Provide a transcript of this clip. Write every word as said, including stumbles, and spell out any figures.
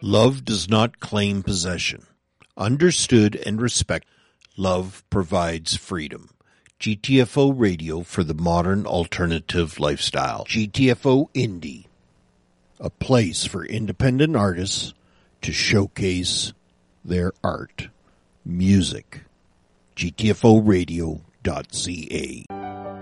Love does not claim possession. Understood and respected, love provides freedom. G T F O Radio for the modern alternative lifestyle. G T F O Indie, a place for independent artists to showcase their art, music. G T F O radio dot C A.